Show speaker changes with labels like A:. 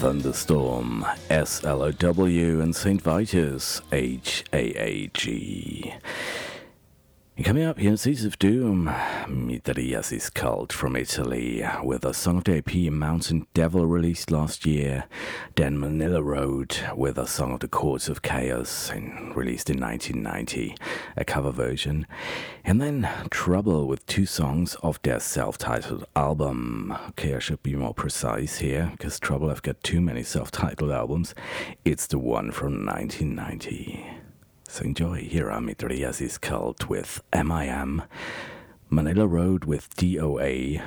A: Thunderstorm, SLOW, and St. Vitus, HAAG. Coming up here, Seeds of Doom, Mitriasis Cult from Italy, with a song of the EP Mountain Devil released last year. Then Manila Road with a song of the Chords of Chaos, released in 1990, a cover version. And then Trouble with two songs of their self-titled album. Okay, I should be more precise here, because Trouble, I've got too many self-titled albums. It's the one from 1990. So enjoy. Here are Mitriasis Cult with MIM, Manila Road with DOA,